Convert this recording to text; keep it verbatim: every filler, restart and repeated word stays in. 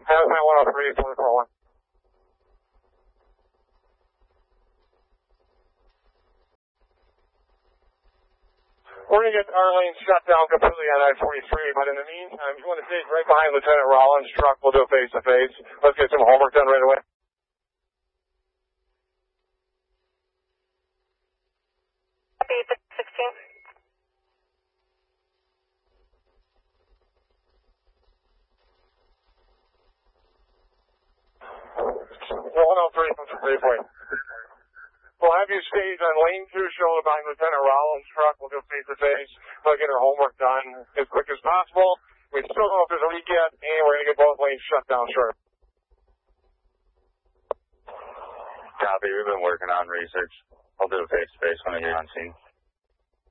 Hazmat one oh three, four four one. We're going to get our lane shut down completely on I forty-three, but in the meantime, if you want to stay right behind Lieutenant Rollins' truck, we'll do it face-to-face. Let's get some homework done right away. sixteen. one oh three, three point. We'll have you stayed on lane two, shoulder behind Lieutenant Rollins' truck. We'll do face-to-face. We'll get our homework done as quick as possible. We still don't know if there's a leak yet, and we're going to get both lanes shut down short. Copy. We've been working on research. I'll do a face-to-face when I get on scene.